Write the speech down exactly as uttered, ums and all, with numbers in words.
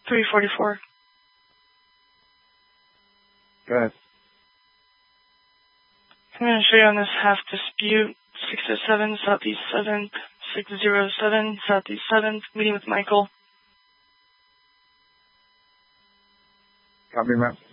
three forty-four. Go ahead. I'm going to show you on this half dispute. six oh seven, Southeast seventh, six oh seven, Southeast seventh, meeting with Michael. Copy, ma'am.